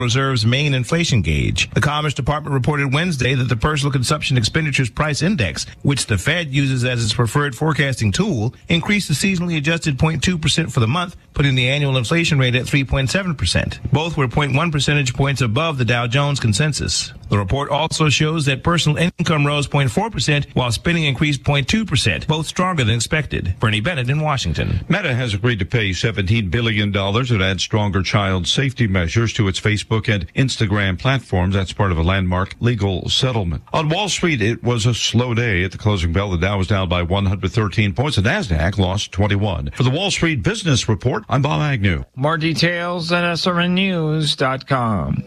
Reserve's main inflation gauge. The Commerce Department reported Wednesday that the Personal Consumption Expenditures Price Index, which the Fed uses as its preferred forecasting tool, increased the seasonally adjusted 0.2% for the month, putting the annual inflation rate at 3.7%. Both were 0.1 percentage points above the Dow Jones consensus. The report also shows that personal income rose 0.4%, while spending increased 0.2%, both stronger than expected. Bernie Bennett in Washington. Meta has agreed to pay $17 billion to add stronger child safety measures to its Facebook and Instagram platforms. That's part of a landmark legal settlement. On Wall Street, it was a slow day. At the closing bell, the Dow was down by 113 points. The NASDAQ lost 21. For the Wall Street Business Report, I'm Bob Agnew. More details at srnnews.com.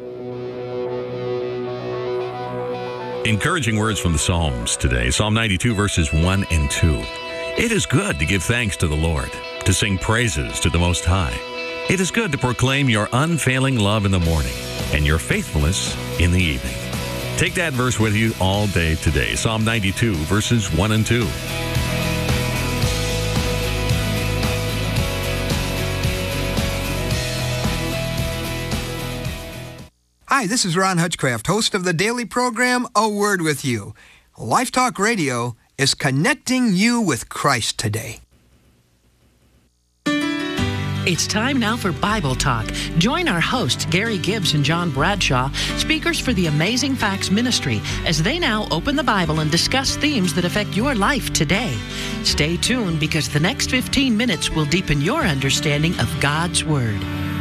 Encouraging words from the Psalms today. Psalm 92, verses 1 and 2. It is good to give thanks to the Lord, to sing praises to the Most High. It is good to proclaim your unfailing love in the morning and your faithfulness in the evening. Take that verse with you all day today. Psalm 92, verses 1 and 2. Hi, this is Ron Hutchcraft, host of the daily program, A Word With You. Life Talk Radio is connecting you with Christ today. It's time now for Bible Talk. Join our hosts, Gary Gibbs and John Bradshaw, speakers for the Amazing Facts Ministry, as they now open the Bible and discuss themes that affect your life today. Stay tuned, because the next 15 minutes will deepen your understanding of God's Word.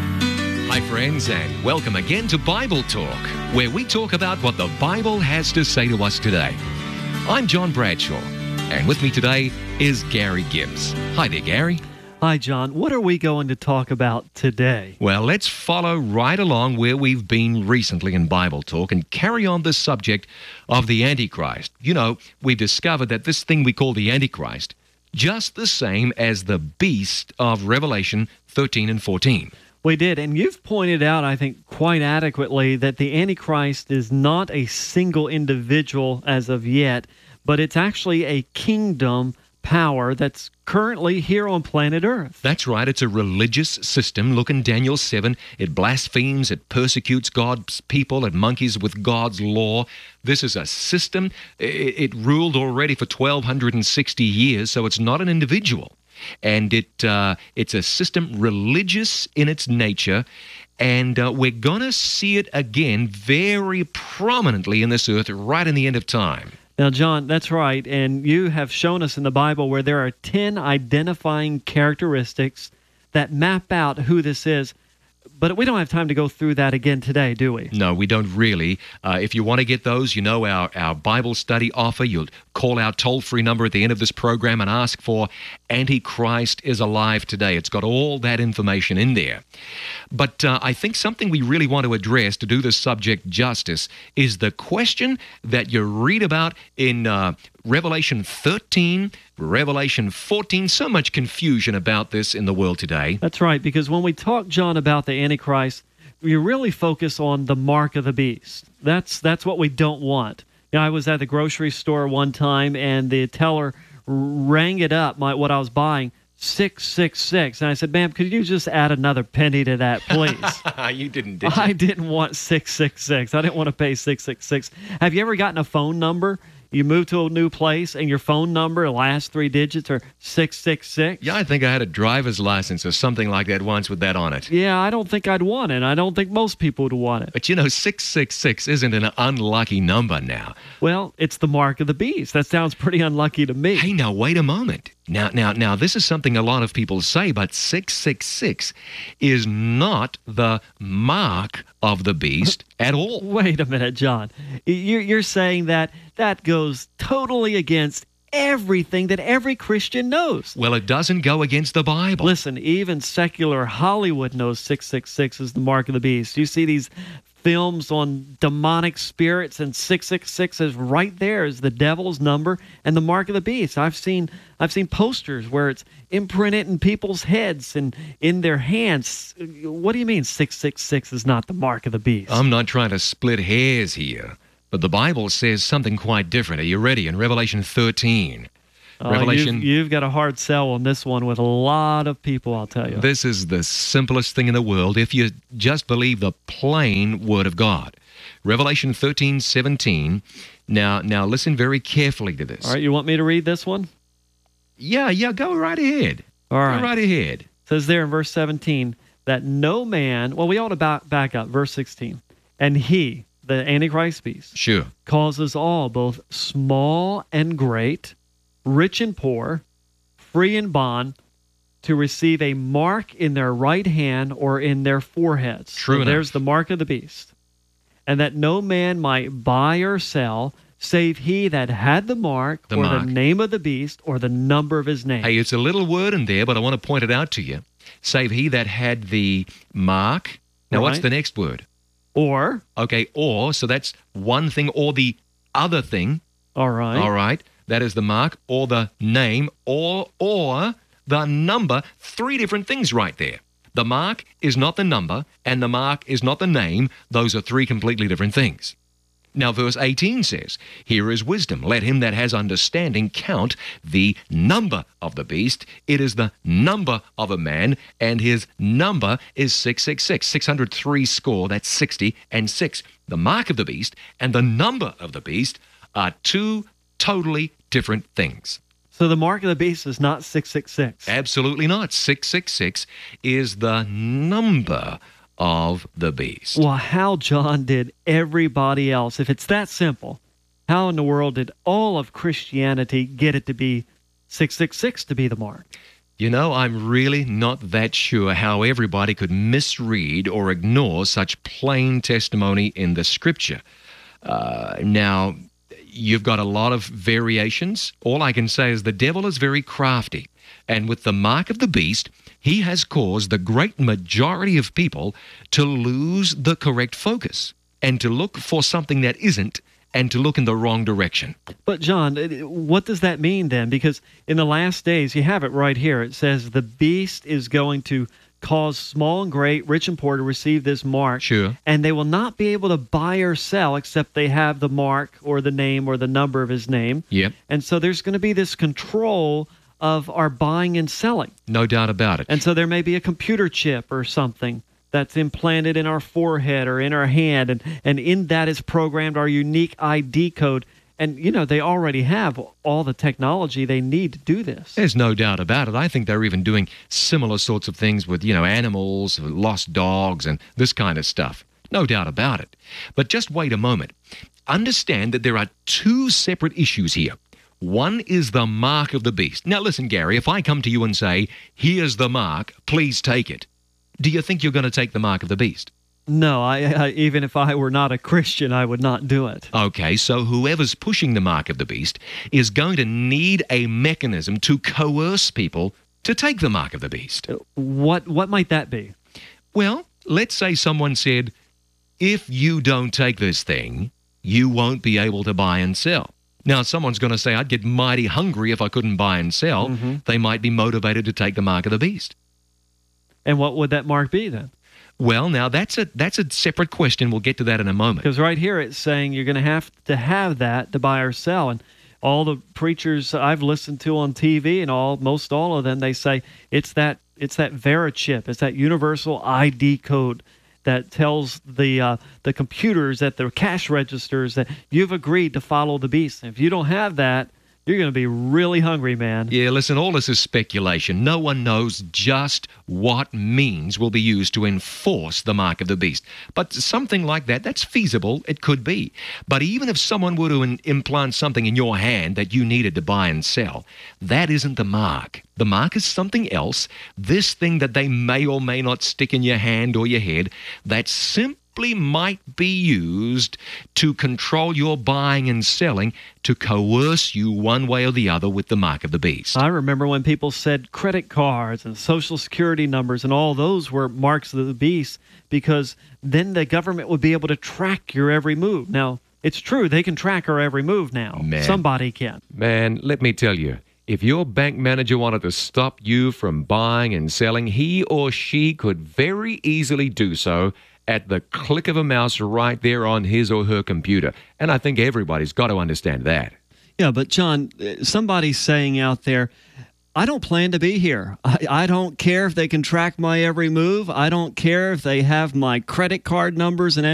Hi friends, and welcome again to Bible Talk, where we talk about what the Bible has to say to us today. I'm John Bradshaw, and with me today is Gary Gibbs. Hi there, Gary. Hi, John. What are we going to talk about today? Well, let's follow right along where we've been recently in Bible Talk and carry on the subject of the Antichrist. You know, we've discovered that this thing we call the Antichrist, just the same as the beast of Revelation 13 and 14. We did, and you've pointed out, I think, quite adequately that the Antichrist is not a single individual as of yet, but it's actually a kingdom power that's currently here on planet Earth. That's right. It's a religious system. Look in Daniel 7. It blasphemes, it persecutes God's people, it monkeys with God's law. This is a system. It ruled already for 1,260 years, so it's not an individual. And it's a system religious in its nature, and we're going to see it again very prominently in this earth right in the end of time. Now, John, that's right, and you have shown us in the Bible where there are 10 identifying characteristics that map out who this is. But we don't have time to go through that again today, do we? No, we don't really. If you want to get those, you know our Bible study offer. You'll call our toll-free number at the end of this program and ask for Antichrist is Alive Today. It's got all that information in there. But I think something we really want to address to do this subject justice is the question that you read about in Revelation 13, Revelation 14, so much confusion about this in the world today. That's right, because when we talk, John, about the Antichrist, you really focus on the mark of the beast. That's what we don't want. You know, I was at the grocery store one time, and the teller rang it up, what I was buying, 666. And I said, ma'am, could you just add another penny to that, please? You didn't, did you? I didn't want 666. I didn't want to pay 666. Have you ever gotten a phone number? You move to a new place, and your phone number, last 3 digits are 666. Yeah, I think I had a driver's license or something like that once with that on it. Yeah, I don't think I'd want it. I don't think most people would want it. But you know, 666 isn't an unlucky number now. Well, it's the mark of the beast. That sounds pretty unlucky to me. Hey, now, wait a moment. Now, this is something a lot of people say, but 666 is not the mark of the beast at all. Wait a minute, John. You're saying that goes totally against everything that every Christian knows. Well, it doesn't go against the Bible. Listen, even secular Hollywood knows 666 is the mark of the beast. You see these films on demonic spirits, and 666 is right there as the devil's number and the mark of the beast. I've seen posters where it's imprinted in people's heads and in their hands. What do you mean 666 is not the mark of the beast? I'm not trying to split hairs here, but the Bible says something quite different. Are you ready? In Revelation 13, Revelation. You've got a hard sell on this one with a lot of people, I'll tell you. This is the simplest thing in the world if you just believe the plain Word of God. Revelation 13:17. Now listen very carefully to this. All right, you want me to read this one? Yeah, go right ahead. All right. Go right ahead. It says there in verse 17 that no man, well, we ought to back up, verse 16. And he, the Antichrist beast, Sure. causes all, both small and great, rich and poor, free and bond, to receive a mark in their right hand or in their foreheads. True enough. There's the mark of the beast. And that no man might buy or sell, save he that had the mark, The or mark. the name of the beast, or the number of his name. Hey, it's a little word in there, but I want to point it out to you. Save he that had the mark. Now, what's Right. the next word? Or, Okay, or, so that's one thing, or the other thing. all right. All right, that is the mark, or the name, or the number. Three different things right there. The mark is not the number, and the mark is not the name. Those are three completely different things. Now, verse 18 says, here is wisdom. Let him that has understanding count the number of the beast. It is the number of a man, and his number is 666. 603 score, that's 60 and 6. The mark of the beast and the number of the beast are two totally different things. So the mark of the beast is not 666. Absolutely not. 666 is the number of the beast. Well, how, John, did everybody else, if it's that simple, how in the world did all of Christianity get it to be 666 to be the mark? You know, I'm really not that sure how everybody could misread or ignore such plain testimony in the Scripture. Now, you've got a lot of variations. All I can say is the devil is very crafty. And with the mark of the beast, he has caused the great majority of people to lose the correct focus and to look for something that isn't and to look in the wrong direction. But, John, what does that mean then? Because in the last days, you have it right here. It says the beast is going to cause small and great, rich and poor to receive this mark. Sure. And they will not be able to buy or sell except they have the mark or the name or the number of his name. Yep. And so there's going to be this control of our buying and selling. No doubt about it. And so there may be a computer chip or something that's implanted in our forehead or in our hand, and in that is programmed our unique ID code. And, you know, they already have all the technology they need to do this. There's no doubt about it. I think they're even doing similar sorts of things with, animals, lost dogs, and this kind of stuff. No doubt about it. But just wait a moment. Understand that there are two separate issues here. One is the mark of the beast. Now listen, Gary, if I come to you and say, here's the mark, please take it, do you think you're going to take the mark of the beast? No, I even if I were not a Christian, I would not do it. Okay, so whoever's pushing the mark of the beast is going to need a mechanism to coerce people to take the mark of the beast. What might that be? Well, let's say someone said, if you don't take this thing, you won't be able to buy and sell. Now, someone's going to say, I'd get mighty hungry if I couldn't buy and sell. Mm-hmm. They might be motivated to take the mark of the beast. And what would that mark be then? Well, now, that's a separate question. We'll get to that in a moment. Because right here it's saying you're going to have that to buy or sell. And all the preachers I've listened to on TV and most all of them, they say it's that Verichip. It's that universal ID code that tells the computers at the cash registers that you've agreed to follow the beast. And if you don't have that, you're going to be really hungry, man. Yeah, listen, all this is speculation. No one knows just what means will be used to enforce the mark of the beast. But something like that, that's feasible. It could be. But even if someone were to implant something in your hand that you needed to buy and sell, that isn't the mark. The mark is something else. This thing that they may or may not stick in your hand or your head, that simply might be used to control your buying and selling, to coerce you one way or the other with the mark of the beast. I remember when people said credit cards and social security numbers and all those were marks of the beast, because then the government would be able to track your every move. Now, it's true, they can track our every move now. Man. Somebody can. Man, let me tell you, if your bank manager wanted to stop you from buying and selling, he or she could very easily do so at the click of a mouse right there on his or her computer. And I think everybody's got to understand that. Yeah, but John, somebody's saying out there, I don't plan to be here. I don't care if they can track my every move. I don't care if they have my credit card numbers and